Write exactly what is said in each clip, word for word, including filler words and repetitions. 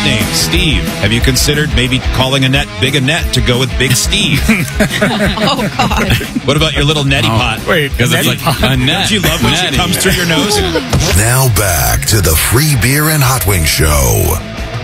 name, Steve. Have you considered maybe calling Annette Big Annette to go with Big Steve? Oh, God. What about your little neti Oh, pot? wait, because it's like Annette. Don't you love when she comes through your nose? Now back to the Free Beer and Hot Wings Show.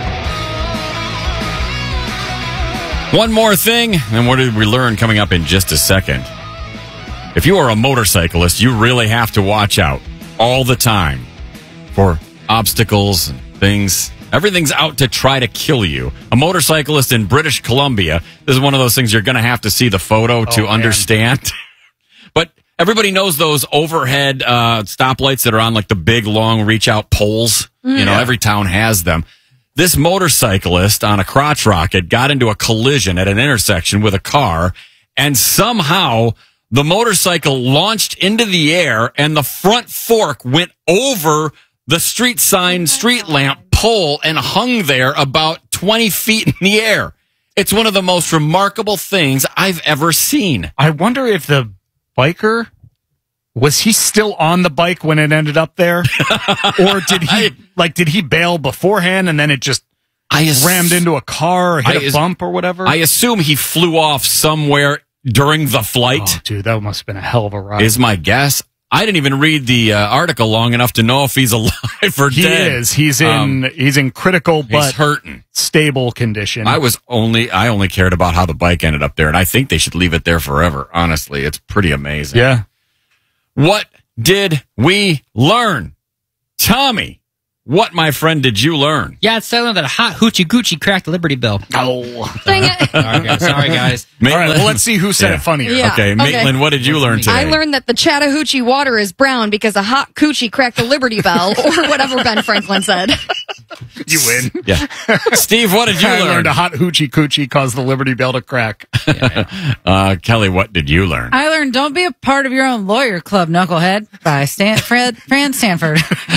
One more thing, and what did we learn coming up in just a second? If you are a motorcyclist, you really have to watch out all the time for obstacles and things. Everything's out to try to kill you. A motorcyclist in British Columbia, this is one of those things you're going to have to see the photo to oh, understand. But everybody knows those overhead uh, stoplights that are on like the big, long reach-out poles. Mm. You know, yeah. every town has them. This motorcyclist on a crotch rocket got into a collision at an intersection with a car, and somehow the motorcycle launched into the air, and the front fork went over the street sign, street lamp pole, and hung there about twenty feet in the air. It's one of the most remarkable things I've ever seen. I wonder if the biker, was he still on the bike when it ended up there? Or did he, like, did he bail beforehand and then it just I ass- rammed into a car or hit I a ass- bump or whatever? I assume he flew off somewhere during the flight. Oh, dude, that must have been a hell of a ride. Is my guess. I didn't even read the uh, article long enough to know if he's alive or he dead. He is. He's in, um, he's in critical but he's hurting. stable condition. I was only, I only cared about how the bike ended up there, and I think they should leave it there forever. Honestly, it's pretty amazing. Yeah. What did we learn? Tommy, what, my friend, did you learn? Yeah, it's telling that a hot hoochie goochie cracked the Liberty Bell. Oh. Dang it. Sorry, guys. Sorry, guys. All right, well, let's see who said Yeah. it funnier. Yeah. Okay, Maitland, what did you learn today? I learned that the Chattahoochee water is brown because a hot coochie cracked the Liberty Bell, or whatever Ben Franklin said. You win. Yeah. Steve, what did you I learn? learned a hot hoochie coochie caused the Liberty Bell to crack. uh, Kelly, what did you learn? I learned don't be a part of your own lawyer club, knucklehead, by Stan- Fred, Fran Stanford.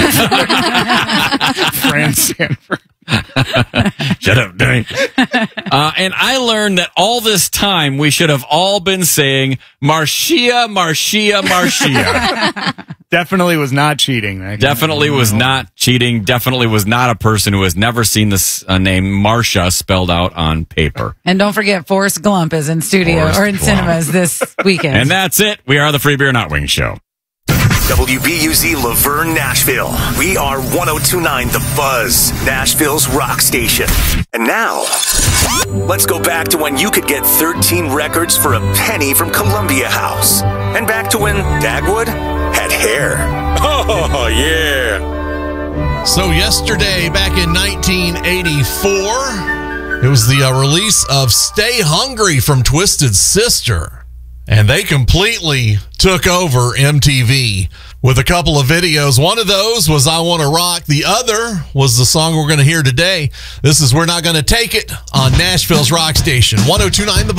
Fran Stanford. Shut up, Dane. Uh, and I learned that all this time we should have all been saying Marcia, Marcia, Marcia. Definitely was not cheating. I Definitely was not cheating. Definitely was not a person who has never seen this uh, name Marcia spelled out on paper. And don't forget, Forrest Glump is in studio Forrest or in Glump. cinemas this weekend. And that's it. We are the Free Beer Not Wings Show. W B U Z Laverne, Nashville. We are one oh two point nine The Buzz, Nashville's rock station. And now, let's go back to when you could get thirteen records for a penny from Columbia House. And back to when Dagwood had hair. Oh, yeah. So yesterday, back in nineteen eighty-four, it was the uh, release of Stay Hungry from Twisted Sister. And they completely took over M T V with a couple of videos. One of those was I Want to Rock. The other was the song we're going to hear today. This is We're Not Gonna Take It on Nashville's rock station, one oh two point nine The